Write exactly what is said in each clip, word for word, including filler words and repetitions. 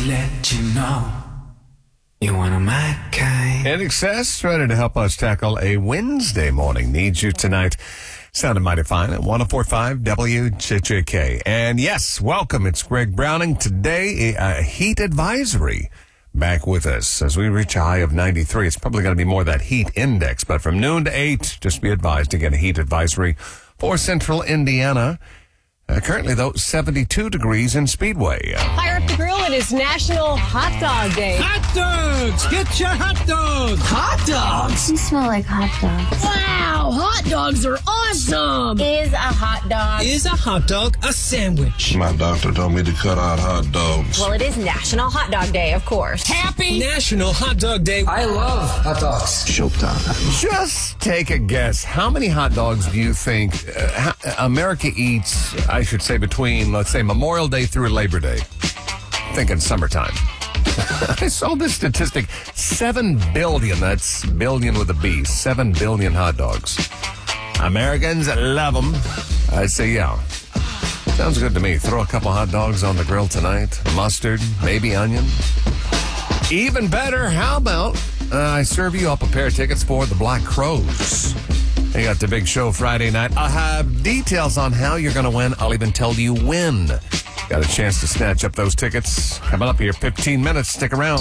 to let you know you're one of my kind. In Excess, ready to help us tackle a Wednesday morning. Needs you tonight. Sounded mighty fine at one oh four point five W J J K. And yes, welcome. It's Greg Browning. Today, a, a heat advisory back with us as we reach a high of ninety-three. It's probably going to be more of that heat index, but from noon to eight, just be advised to get a heat advisory for central Indiana. Uh, currently, though, seventy-two degrees in Speedway. Fire up the grill. It is National Hot Dog Day. Hot dogs! Get your hot dogs! Hot dogs? You smell like hot dogs. Wow, hot dogs are awesome. Is a hot dog. Is a hot dog a sandwich? My doctor told me to cut out hot dogs. Well, it is National Hot Dog Day, of course. Happy National Hot Dog Day. I love hot dogs. Showtime. Just take a guess. How many hot dogs do you think uh, America eats, I should say, between, let's say, Memorial Day through Labor Day? Thinking summertime. I saw this statistic. Seven billion, that's billion with a B, seven billion hot dogs. Americans love them. I say, yeah. Sounds good to me. Throw a couple hot dogs on the grill tonight. Mustard, maybe onion. Even better, how about uh, I serve you up a pair of tickets for the Black Crowes. They got the big show Friday night. I'll have details on how you're going to win. I'll even tell you when. Got a chance to snatch up those tickets. Coming up here, fifteen minutes. Stick around.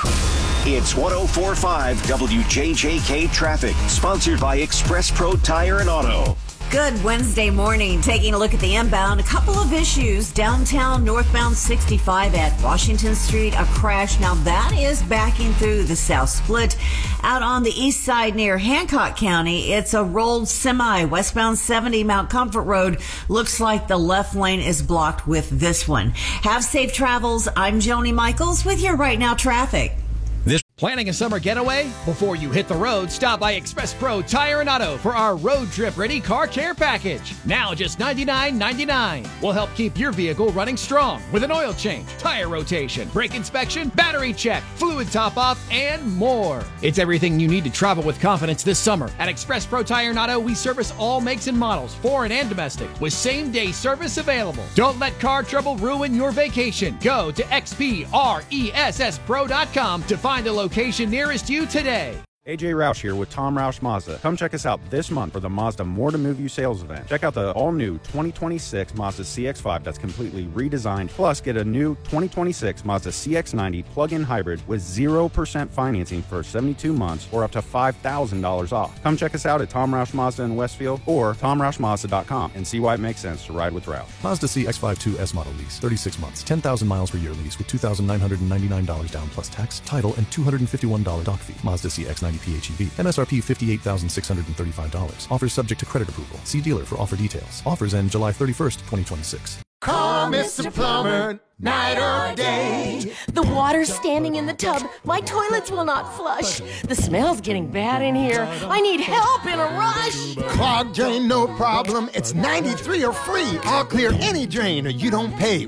It's one oh four point five W J J K Traffic, sponsored by Express Pro Tire and Auto. Good Wednesday morning. Taking a look at the inbound, a couple of issues. Downtown, northbound sixty-five at Washington Street, a crash. Now that is backing through the South Split. Out on the east side near Hancock County, it's a rolled semi. Westbound seventy Mount Comfort Road. Looks like the left lane is blocked with this one. Have safe travels. I'm Joni Michaels with your Right Now traffic. Planning a summer getaway? Before you hit the road, stop by Express Pro Tire and Auto for our road trip ready car care package. Now just ninety-nine ninety-nine. We'll help keep your vehicle running strong with an oil change, tire rotation, brake inspection, battery check, fluid top off, and more. It's everything you need to travel with confidence this summer. At Express Pro Tire and Auto, we service all makes and models, foreign and domestic, with same day service available. Don't let car trouble ruin your vacation. Go to X P R E S S Pro dot com to find a location location nearest you today. A J Roush here with Tom Roush Mazda. Come check us out this month for the Mazda More to Move You sales event. Check out the all-new twenty twenty-six Mazda C X five that's completely redesigned. Plus, get a new twenty twenty-six Mazda C X ninety plug-in hybrid with zero percent financing for seventy-two months or up to five thousand dollars off. Come check us out at Tom Roush Mazda in Westfield or tom roush mazda dot com and see why it makes sense to ride with Roush. Mazda C X five two S model lease, thirty-six months, ten thousand miles per year lease with two thousand nine hundred ninety-nine dollars down plus tax, title, and two hundred fifty-one dollars dock fee. Mazda C X ninety P H E V. M S R P fifty-eight thousand six hundred thirty-five dollars. Offers subject to credit approval. See dealer for offer details. Offers end July thirty-first, twenty twenty-six. Call Mister Plumber, night or day. The water's standing in the tub. My toilets will not flush. The smell's getting bad in here. I need help in a rush. Clogged drain, no problem. It's ninety-three or free. I'll clear any drain or you don't pay.